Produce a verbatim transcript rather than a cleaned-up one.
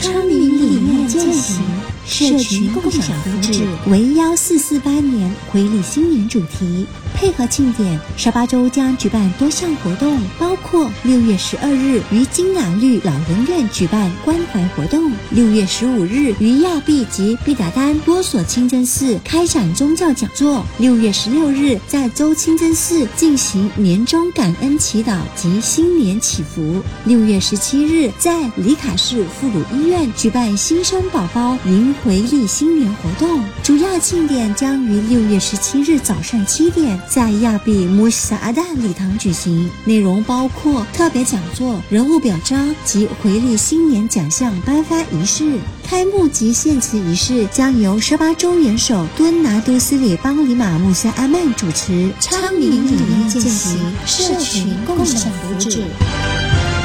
昌明理念践行，社群共享福祉，为幺四四八年回礼新年主题。配合庆典，沙巴州将举办多项活动，包括六月十二日于金雅律老人院举办关怀活动，六月十五日于亚庇及毕达丹多所清真寺开展宗教讲座，六月十六日在州清真寺进行年终感恩祈祷及新年祈福，六月十七日在里卡市妇孺医院举办新生宝宝迎回礼新年活动。主要庆典将于六月十七日早上七点在亚庇穆萨阿达礼堂举行，内容包括特别讲座、人物表彰及回礼新年奖项颁发仪式。开幕及献词仪式将由沙巴州元首敦拿都斯里邦里马穆萨阿曼主持。昌明理念践行，社群共享福祉。